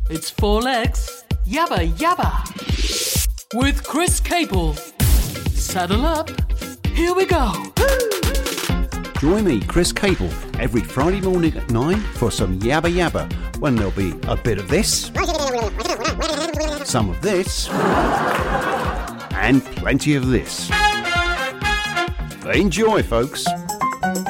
It's Four Legs, Yabba Yabba, with Chris Cable. Saddle up, here we go. Join me, Chris Cable, every Friday morning at 9 for some Yabba Yabba, when there'll be a bit of this, some of this, and plenty of this. Enjoy, folks.